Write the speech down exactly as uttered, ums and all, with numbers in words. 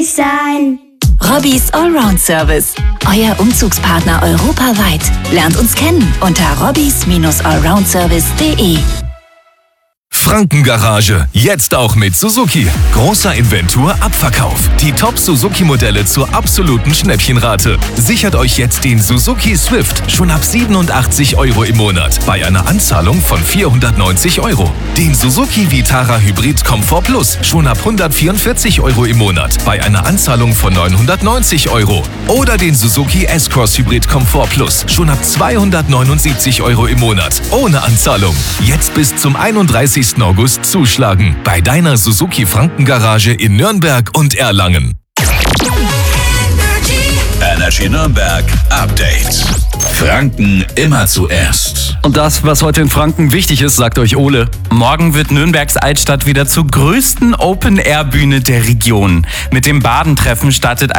sein. Robbys Allround Service. Euer Umzugspartner europaweit. Lernt uns kennen unter robbys allround service punkt de. Frankengarage, jetzt auch mit Suzuki. Großer Inventur-Abverkauf. Die Top-Suzuki-Modelle zur absoluten Schnäppchenrate. Sichert euch jetzt den Suzuki Swift schon ab siebenundachtzig Euro im Monat bei einer Anzahlung von vierhundertneunzig Euro. Den Suzuki Vitara Hybrid Comfort Plus schon ab hundertvierundvierzig Euro im Monat bei einer Anzahlung von neunhundertneunzig Euro. Oder den Suzuki S-Cross Hybrid Comfort Plus schon ab zweihundertneunundsiebzig Euro im Monat ohne Anzahlung. Jetzt bis zum einunddreißigsten August zuschlagen bei deiner Suzuki Frankengarage in Nürnberg und Erlangen. Energy Nürnberg Update. Franken immer zuerst. Und das, was heute in Franken wichtig ist, sagt euch Ole. Morgen wird Nürnbergs Altstadt wieder zur größten Open-Air-Bühne der Region. Mit dem Badentreffen startet